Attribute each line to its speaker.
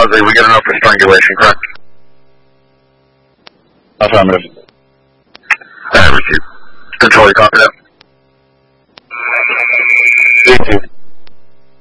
Speaker 1: Ozzy, we get enough for strangulation, correct?
Speaker 2: Affirmative.
Speaker 1: Received. Control, you copy that?